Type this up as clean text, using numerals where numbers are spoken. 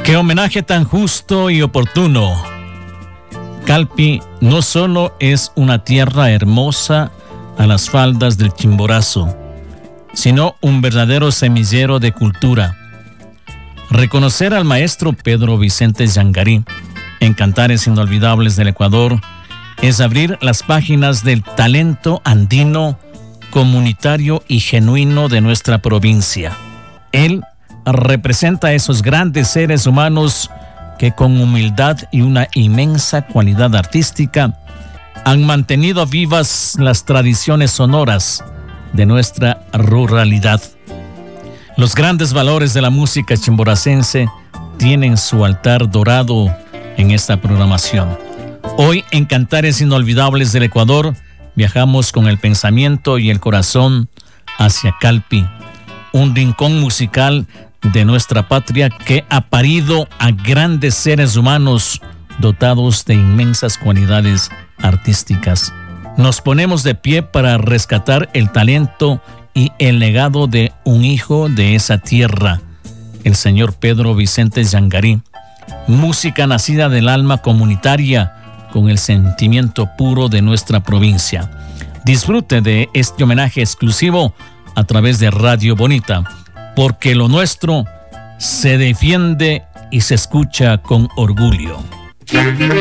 Qué homenaje tan justo y oportuno. Calpi no solo es una tierra hermosa a las faldas del Chimborazo, sino un verdadero semillero de cultura. Reconocer al maestro Pedro Vicente Yangarí en Cantares Inolvidables del Ecuador es abrir las páginas del talento andino, comunitario y genuino de nuestra provincia. Él representa a esos grandes seres humanos que con humildad y una inmensa cualidad artística han mantenido vivas las tradiciones sonoras de nuestra ruralidad. Los grandes valores de la música chimboracense tienen su altar dorado en esta programación. Hoy en Cantares Inolvidables del Ecuador viajamos con el pensamiento y el corazón hacia Calpi, un rincón musical de nuestra patria que ha parido a grandes seres humanos dotados de inmensas cualidades artísticas. Nos ponemos de pie para rescatar el talento y el legado de un hijo de esa tierra, el señor Pedro Vicente Yangarí. Música nacida del alma comunitaria con el sentimiento puro de nuestra provincia. Disfrute de este homenaje exclusivo a través de Radio Bonita, porque lo nuestro se defiende y se escucha con orgullo.